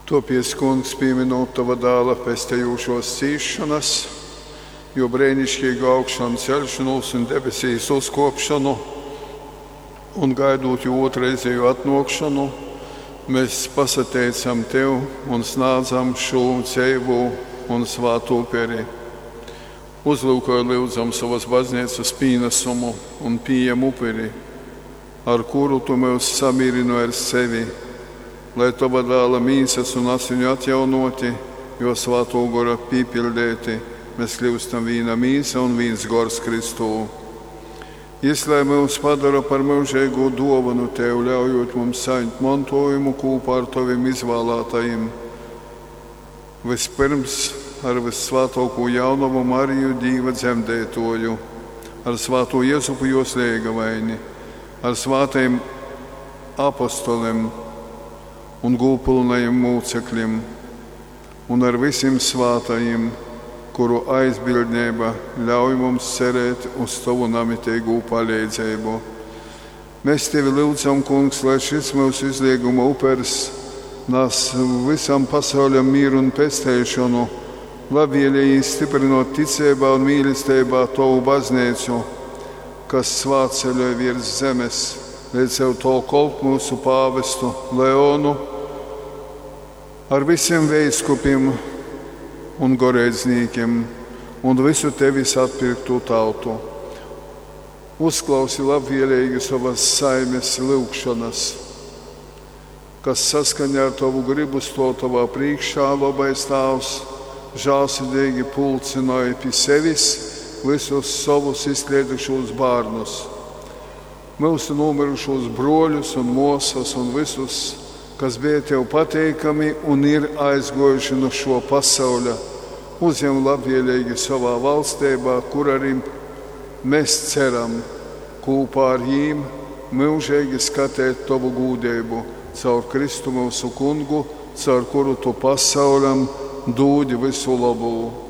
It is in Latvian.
Topies, Kungs, pieminot Tava dēla pestējošos cīšanas, jo brēnišķīgu augšanu, celšanos un debesīs uzkopšanu un gaidot jau otrreizēju atnākšanu, mēs pasateicam Tev un snādzam šo dzēvu un svāto uperi. Uzlūkoj lūdzam savas baznīcas pienesumu un pieejam uperi, ar kuru Tu mūs samierino ar sevi, lai Tava dēla mīsas un asiņu atjaunoti, jo svāto gora pīpildēti, mēs kļūstam vīna mīsa un vīns gors Kristū. Lai mūs padara par mūžīgu dāvanu Tev, ļaujot mums saņemt mantojumu kopā ar Taviem izvēlētajiem. Vispirms ar vissvētāko jaunavu Mariju, Dieva dzemdētoju, ar svāto Jēzupu jos liegavaini, ar svātajiem apostoliem un gūpilnajiem mūcekļiem, un ar visiem svātajiem, kuru aizbildnība ļauj mums cerēt uz Tavu namitīgu palīdzību. Mēs Tevi lūdzam, Kungs, lai šis mūsu izlieguma uperis nes visam pasauļam mieru un pestēšanu, labvēlīgi stiprinot ticībā un mīlestībā Tavu baznīcu, kas svāceļoja virs zemes, līdz jau to kolp mūsu pāvestu Leonu, ar visiem veiskupiem un gorēdzniekiem un visu Tevis atpirktu tautu. Uzklausi labvēlīgi savas saimes lūgšanas, kas saskaņā ar Tavu gribu sto Tavā priekšā, labais Tēvs, žēlsirdīgi pulcināja pie sevis visus savus izkliedušos bērnus, mūsu nomirušos broļus un mosas un visus, kas bija Tev pateikami un ir aizgojuši no šo pasauļa, uzņem labvēlīgi savā valstībā, kur arī mēs ceram kopā ar jīm mūžīgi skatēt Tavu gūdību caur Kristu mūsu Kungu, caur kuru Tu pasauļam dūdi visu labu.